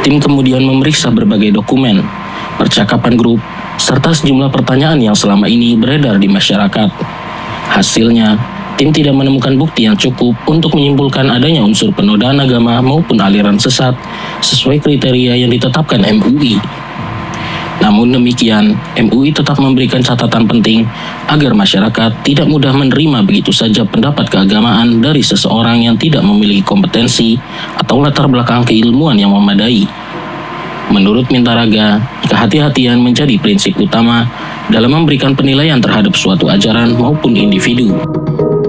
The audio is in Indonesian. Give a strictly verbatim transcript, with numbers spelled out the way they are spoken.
Tim kemudian memeriksa berbagai dokumen, percakapan grup, serta sejumlah pertanyaan yang selama ini beredar di masyarakat. Hasilnya, tim tidak menemukan bukti yang cukup untuk menyimpulkan adanya unsur penodaan agama maupun aliran sesat sesuai kriteria yang ditetapkan M U I. Namun demikian, M U I tetap memberikan catatan penting agar masyarakat tidak mudah menerima begitu saja pendapat keagamaan dari seseorang yang tidak memiliki kompetensi atau latar belakang keilmuan yang memadai. Menurut Mintaraga, kehati-hatian menjadi prinsip utama dalam memberikan penilaian terhadap suatu ajaran maupun individu.